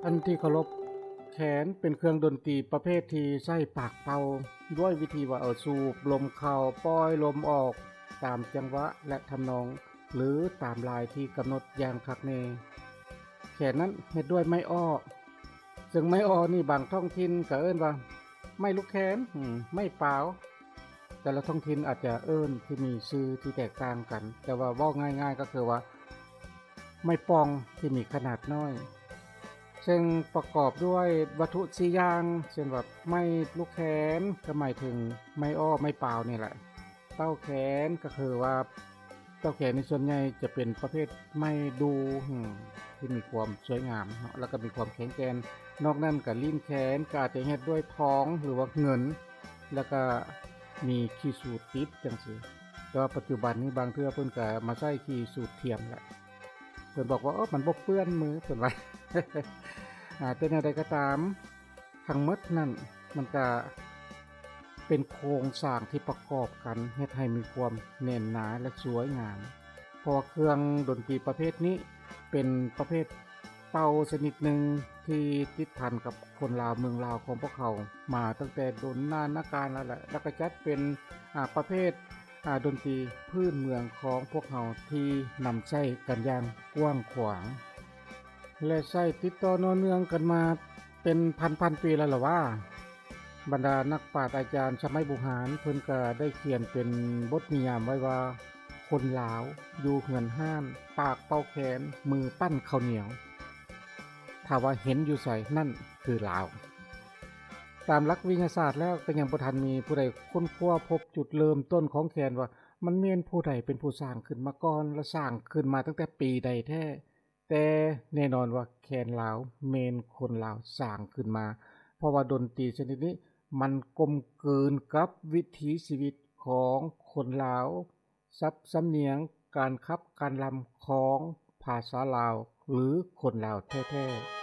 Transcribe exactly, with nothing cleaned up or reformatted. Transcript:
อันที่เคารพแขนเป็นเครื่องดนตรีประเภทที่ใช้ปากเป่าด้วยวิธีว่าเอาสูบลมเข้าปล่อยลมออกตามจังหวะและทำนองหรือตามลายที่กำหนดอย่างคักแน่แขนนั้นเฮ็ดด้วยไม้อ้อซึ่งไม้อ้อนี่บางท้องถิ่นก็เอิ้นว่าไม้ลูกแขนอืมไม้เปล่าแต่ละท้องถิ่นอาจจะเอิ้นที่มีชื่อที่แตกต่างกันแต่ว่าเว้าง่ายๆก็คือว่าไม้ปองที่มีขนาดน้อยซึ่งประกอบด้วยวัตถุสี่อย่างเช่นว่าไม้ลูกแขนก็หมายถึงไม้อ้อไม้เปล่านี่แหละเต้าแขนก็คือว่าเต้าแขนในส่วนใหญ่จะเป็นประเภทไม้ดูอืมที่มีความสวยงามเนาะแล้วก็มีความแข็งแกร่งนอกนั้นก็ลิ้นแขนก็อาจจะเฮ็ดด้วยทองหรือว่าเงินแล้วก็มีขี้สูตรติดจังซี่แต่ว่าปัจจุบันนี้บางเทื่อเพิ่นก็มาใช้ขี้สูตรเทียมแล้วเพิ่นบอกว่าเออมันบ่เปื้อนมือเพิ่นว่า อ่าแต่แนวใดก็ตามทั้งหมดนั้นมันก็เป็นโครงสร้างที่ประกอบกันเฮ็ดให้มีความแน่นหนาและสวยงามเพราะว่าเครื่องดนตรีประเภทนี้เป็นประเภทเป่าชนิดหนึ่งที่ติดพันกับคนลาวเมืองลาวของพวกเขามาตั้งแต่โดนนานนาการแล้วแหละแล้วก็จัดเป็นอ่าประเภทอ่าดนตรีพื้นเมืองของพวกเขาที่นำใช้กันอย่างกว้างขวางและใช้ติดต่อเนื่องกันมาเป็นพันๆปีแล้วล่ะว่าบรรดานักปราชญ์อาจารย์สมัยโบราณเพิ่นก็ได้เขียนเป็นบทนิยามไว้ว่าคนลาวอยู่เฮือนห้านปากเป่าแขนมือปั้นข้าวเหนียวถ้าว่าเห็นอยู่ไสนั่นคือลาวตามหลักวิทยาศาสตร์แล้วก็ยังบ่ทันมีผู้ใดค้นคว้าพบจุดเริ่มต้นของแขนว่ามันแม่นผู้ใดเป็นผู้สร้างขึ้นมาก่อนและสร้างขึ้นมาตั้งแต่ปีใดแท้แต่แน่นอนว่าแขนลาวแม่นคนลาวสร้างขึ้นมาเพราะว่าดนตรีชนิดนี้มันกลมกลืนกับวิถีชีวิตของคนลาวศัพท์สำเนียงการขับการลําของภาษาลาวหรือคนลาวแท้ๆ